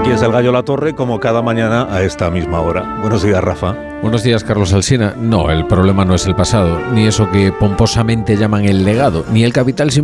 Aquí es el Gallo La Torre, como cada mañana a esta misma hora. Buenos días, Rafa. Buenos días, Carlos Alsina. No, el problema no es el pasado, ni eso que pomposamente llaman el legado, ni el capital